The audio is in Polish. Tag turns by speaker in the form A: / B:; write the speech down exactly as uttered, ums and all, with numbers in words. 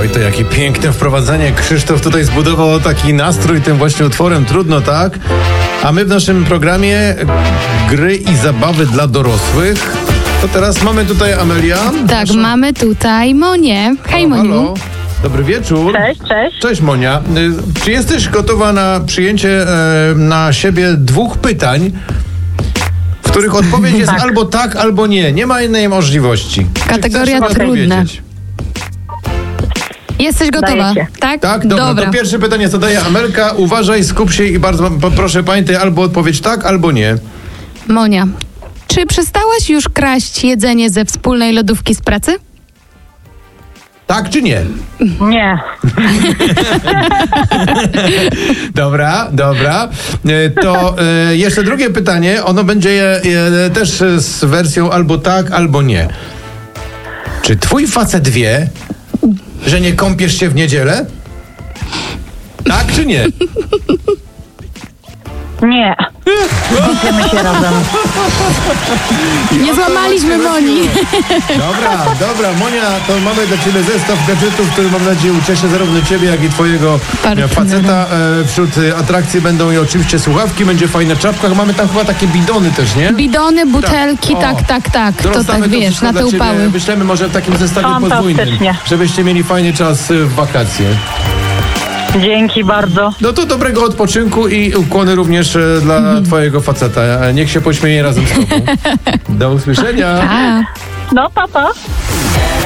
A: Oj, to jakie piękne wprowadzenie. Krzysztof tutaj zbudował taki nastrój tym właśnie utworem. Trudno, tak? A my w naszym programie gry i zabawy dla dorosłych. To teraz mamy tutaj Amelia.
B: Tak,
A: Nasza...
B: mamy tutaj Monię. Hej,
A: O,
B: Moniu.
A: halo. Dobry wieczór.
C: Cześć, cześć.
A: Cześć, Monia. Y, Czy jesteś gotowa na przyjęcie e, na siebie dwóch pytań, w których odpowiedź jest
C: Tak.
A: albo tak, albo nie. Nie ma innej możliwości. Czy
B: Kategoria
A: chcesz
B: trudna.
A: odpowiedzieć?
B: Jesteś gotowa?
C: Daję się.
B: Tak?
A: Tak, dobra, to pierwsze pytanie zadaje Amelka. Uważaj, skup się i bardzo p- proszę pamiętaj albo odpowiedź tak, albo nie.
B: Monia, czy przestałaś już kraść jedzenie ze wspólnej lodówki z pracy?
A: Tak czy nie?
C: Nie.
A: Dobra, dobra. E, To e, jeszcze drugie pytanie. Ono będzie e, e, też e, z wersją albo tak, albo nie. Czy twój facet wie, że nie kąpiesz się w niedzielę? Tak czy nie?
C: Nie. Kąpiemy się razem.
B: Nie złamaliśmy Moni.
A: Dobra, dobra, Monia, to mamy dla ciebie zestaw gadżetów, który mam nadzieję ucieszy zarówno ciebie, jak i twojego
B: Partnera.
A: faceta. E, Wśród e, atrakcji będą i oczywiście słuchawki, będzie fajna czapka. Mamy tam chyba takie bidony też, nie?
B: Bidony, butelki,
A: O,
B: tak, tak, tak. To
A: Dorastamy
B: tak, wiesz,
A: wszystko
B: na
A: dla
B: te
A: ciebie.
B: upały.
A: Wyślemy może w takim zestawie podwójnym,
C: Fantastycznie.
A: żebyście mieli fajny czas e, w wakacje.
C: Dzięki bardzo.
A: No to dobrego odpoczynku i ukłony również e, dla twojego faceta. E, Niech się pośmieje razem z tobą. Do usłyszenia.
B: A.
C: No, papa. Pa.